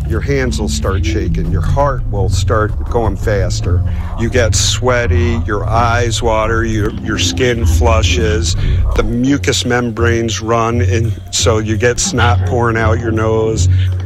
your hands will start shaking, your heart will start going faster, you get sweaty, your eyes water, your skin flushes, the mucous membranes run, and so you get snot pouring out your nose.